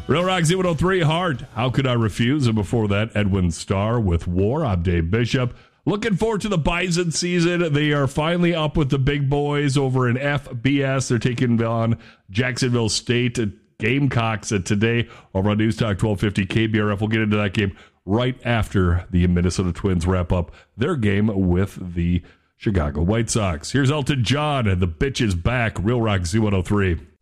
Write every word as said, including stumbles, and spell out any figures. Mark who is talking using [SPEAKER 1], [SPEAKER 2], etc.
[SPEAKER 1] Real Rock Z one oh three, Heart, How Could I Refuse? And before that, Edwin Starr with War. I'm Dave Bishop. Looking forward to the Bison season. They are finally up with the big boys over in F B S. They're taking on Jacksonville State Gamecocks today over on News Talk twelve fifty K B R F. We'll get into that game right after the Minnesota Twins wrap up their game with the Chicago White Sox. Here's Elton John and the Bitch is Back. Real Rock Z one oh three.